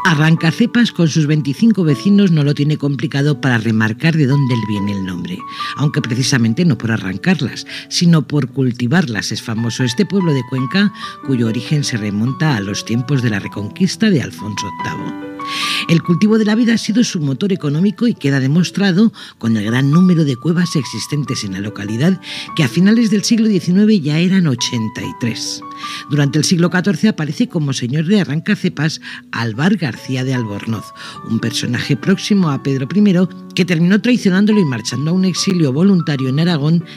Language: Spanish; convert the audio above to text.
Arrancacepas, con sus 25 vecinos, no lo tiene complicado para remarcar de dónde viene el nombre, aunque precisamente no por arrancarlas, sino por cultivarlas. Es famoso este pueblo de Cuenca, cuyo origen se remonta a los tiempos de la Reconquista de Alfonso VIII. El cultivo de la vid ha sido su motor económico y queda demostrado con el gran número de cuevas existentes en la localidad, que a finales del siglo XIX ya eran 83. Durante el siglo XIV aparece como señor de Arrancacepas Álvar García de Albornoz, un personaje próximo a Pedro I que terminó traicionándolo y marchando a un exilio voluntario en Aragón